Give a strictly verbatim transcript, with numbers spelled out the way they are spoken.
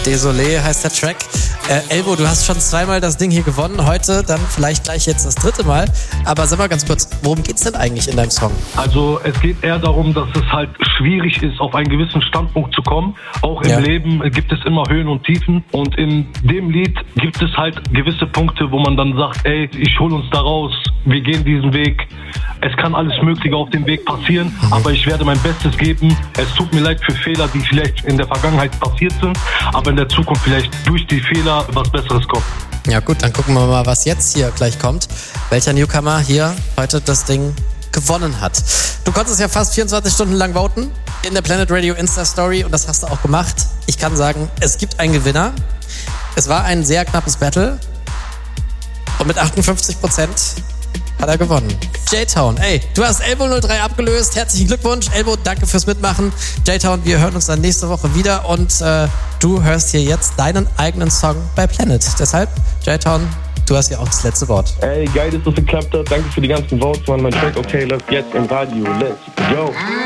Désolé heißt der Track. Äh, Elbo, du hast schon zweimal das Ding hier gewonnen. Heute dann vielleicht gleich jetzt das dritte Mal. Aber sag mal ganz kurz, worum geht's denn eigentlich in deinem Song? Also es geht eher darum, dass es halt schwierig ist, auf einen gewissen Standpunkt zu kommen. Auch im ja. Leben gibt es immer Höhen und Tiefen. Und in dem Lied gibt es halt gewisse Punkte, wo man dann sagt, ey, ich hol uns da raus, wir gehen diesen Weg. Es kann alles Mögliche auf dem Weg passieren, mhm. aber ich werde mein Bestes geben. Es tut mir leid für Fehler, die vielleicht in der Vergangenheit passiert sind, aber in der Zukunft vielleicht durch die Fehler was Besseres kommt. Ja gut, dann gucken wir mal, was jetzt hier gleich kommt. Welcher Newcomer hier heute das Ding gewonnen hat. Du konntest ja fast vierundzwanzig Stunden lang voten in der Planet Radio Insta-Story und das hast du auch gemacht. Ich kann sagen, es gibt einen Gewinner. Es war ein sehr knappes Battle und mit achtundfünfzig Prozent hat er gewonnen. J-Town, ey, du hast Elbo null drei abgelöst. Herzlichen Glückwunsch. Elbo, danke fürs Mitmachen. J-Town, wir hören uns dann nächste Woche wieder und äh, du hörst hier jetzt deinen eigenen Song bei Planet. Deshalb, J-Town, du hast hier auch das letzte Wort. Ey, geil, dass das geklappt hat. Danke für die ganzen Votes, Mann. Mein Track, okay, läuft jetzt im Radio. Let's go.